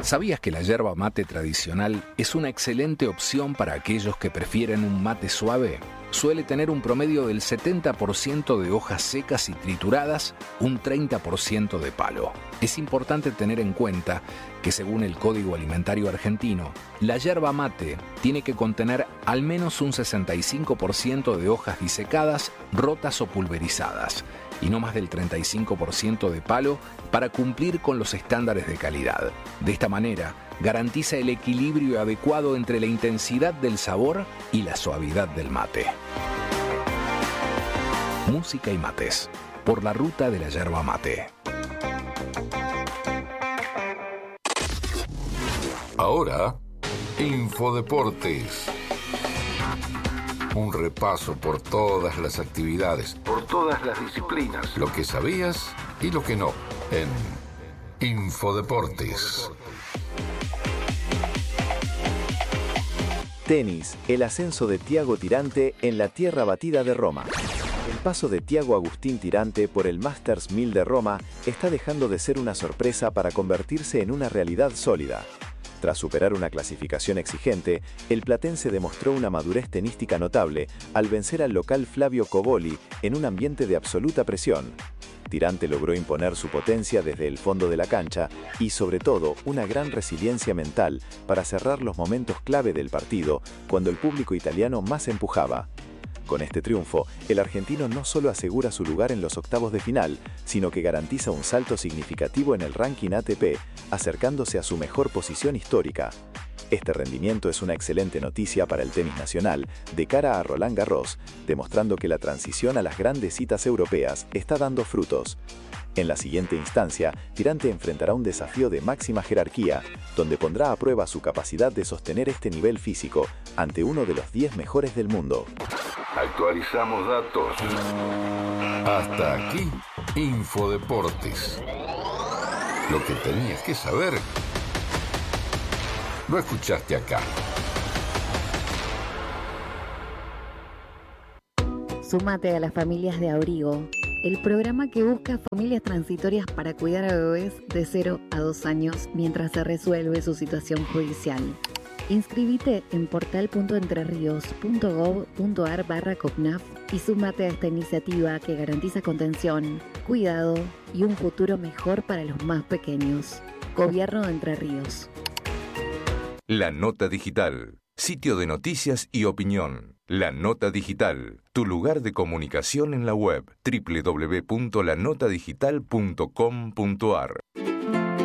¿Sabías que la yerba mate tradicional es una excelente opción para aquellos que prefieren un mate suave? Suele tener un promedio del 70% de hojas secas y trituradas, un 30% de palo. Es importante tener en cuenta que según el Código Alimentario Argentino, la yerba mate tiene que contener al menos un 65% de hojas disecadas, rotas o pulverizadas, y no más del 35% de palo para cumplir con los estándares de calidad. De esta manera, garantiza el equilibrio adecuado entre la intensidad del sabor y la suavidad del mate. Música y mates, por la ruta de la yerba mate. Ahora, Infodeportes. Un repaso por todas las actividades, por todas las disciplinas, lo que sabías y lo que no, en Infodeportes. Tenis, el ascenso de Thiago Tirante en la tierra batida de Roma. El paso de Thiago Agustín Tirante por el Masters 1000 de Roma está dejando de ser una sorpresa para convertirse en una realidad sólida. Tras superar una clasificación exigente, el platense demostró una madurez tenística notable al vencer al local Flavio Coboli en un ambiente de absoluta presión. Tirante logró imponer su potencia desde el fondo de la cancha y, sobre todo, una gran resiliencia mental para cerrar los momentos clave del partido cuando el público italiano más empujaba. Con este triunfo, el argentino no solo asegura su lugar en los octavos de final, sino que garantiza un salto significativo en el ranking ATP, acercándose a su mejor posición histórica. Este rendimiento es una excelente noticia para el tenis nacional de cara a Roland Garros, demostrando que la transición a las grandes citas europeas está dando frutos. En la siguiente instancia, Tirante enfrentará un desafío de máxima jerarquía, donde pondrá a prueba su capacidad de sostener este nivel físico ante uno de los 10 mejores del mundo. Actualizamos datos. Hasta aquí, Infodeportes. Lo que tenías que saber, lo escuchaste acá. Súmate a las familias de Abrigo, el programa que busca familias transitorias para cuidar a bebés de 0 a 2 años mientras se resuelve su situación judicial. Inscribite en portal.entrerios.gov.ar/COPNAF y súmate a esta iniciativa que garantiza contención, cuidado y un futuro mejor para los más pequeños. Gobierno de Entre Ríos. La Nota Digital, sitio de noticias y opinión. La Nota Digital, tu lugar de comunicación en la web, www.lanotadigital.com.ar.